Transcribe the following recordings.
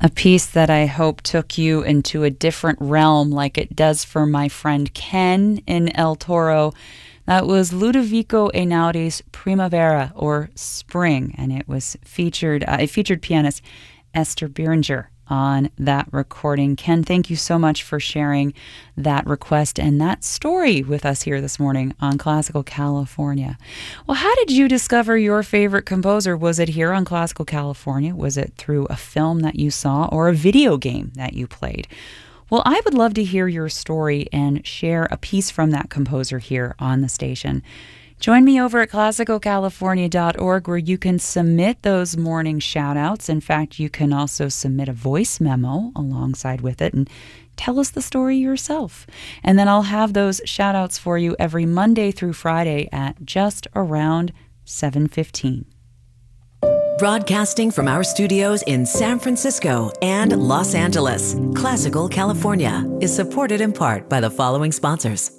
A piece that I hope took you into a different realm like it does for my friend Ken in El Toro. That was Ludovico Einauri's Primavera, or Spring, and it featured pianist Esther Beringer on that recording. Ken, thank you so much for sharing that request and that story with us here this morning on Classical California. Well, how did you discover your favorite composer? Was it here on Classical California? Was it through a film that you saw or a video game that you played? Well, I would love to hear your story and share a piece from that composer here on the station. Join me over at classicalcalifornia.org, where you can submit those morning shout-outs. In fact, you can also submit a voice memo alongside with it and tell us the story yourself. And then I'll have those shout-outs for you every Monday through Friday at just around 7:15. Broadcasting from our studios in San Francisco and Los Angeles, Classical California is supported in part by the following sponsors.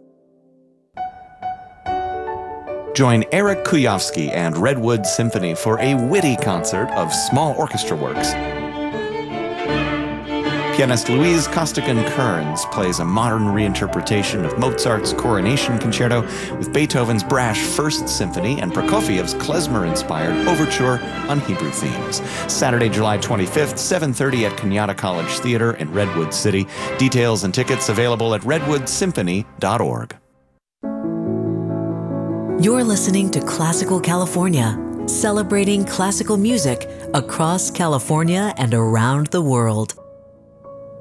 Join Eric Kuyovsky and Redwood Symphony for a witty concert of small orchestra works. Pianist Louise Costigan-Kearns plays a modern reinterpretation of Mozart's Coronation Concerto with Beethoven's brash First Symphony and Prokofiev's klezmer-inspired overture on Hebrew themes. Saturday, July 25th, 7:30 at Kenyatta College Theater in Redwood City. Details and tickets available at redwoodsymphony.org. You're listening to Classical California, celebrating classical music across California and around the world.